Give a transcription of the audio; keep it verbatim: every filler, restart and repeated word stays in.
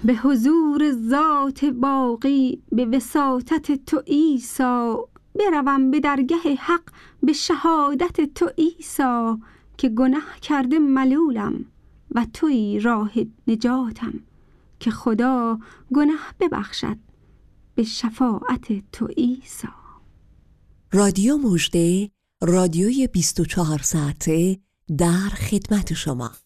به حضور ذات باقی، به وساطت تو عیسی، بروم به درگه حق به شهادت تو عیسی، که گناه کرده ملولم و تویی راه نجاتم، که خدا گناه ببخشد به شفاعت تو عیسی. رادیو مژده، رادیوی بیست و چهار ساعته در خدمت شما.